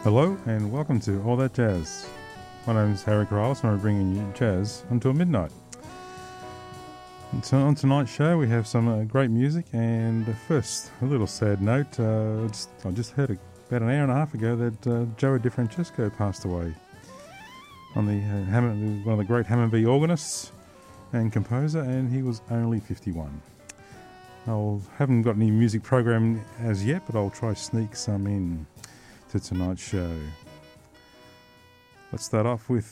Hello and welcome to All That Jazz. My name's Harry Corrales and we're bringing you jazz until midnight. And so on tonight's show we have some great music, and first a little sad note. I just heard about an hour and a half ago that Joe DeFrancesco passed away. On the one of the great Hammond B organists and composer, and he was only 51. I haven't got any music program as yet, but I'll try sneak some in to tonight's show. Let's start off with